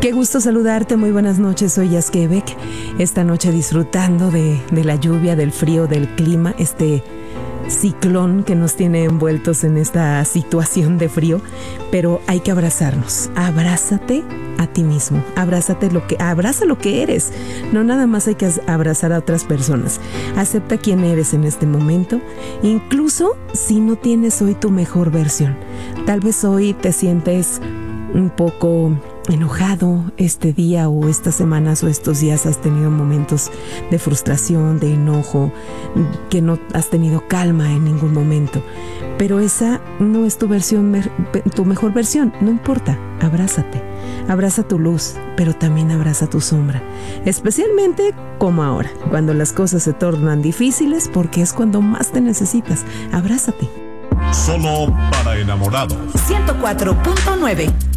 Qué gusto saludarte, muy buenas noches, soy Yaskevek. Esta noche disfrutando de la lluvia, del frío, del clima, este ciclón que nos tiene envueltos en esta situación de frío, pero hay que abrazarnos. Abrázate a ti mismo, abraza lo que eres. No nada más hay que abrazar a otras personas. Acepta quién eres en este momento, incluso si no tienes hoy tu mejor versión. Tal vez hoy te sientes un poco enojado este día o estas semanas o estos días has tenido momentos de frustración, de enojo, que no has tenido calma en ningún momento. Pero esa no es tu mejor versión, no importa, abrázate. Abraza tu luz, pero también abraza tu sombra. Especialmente como ahora, cuando las cosas se tornan difíciles, porque es cuando más te necesitas. Abrázate. Solo para enamorados. 104.9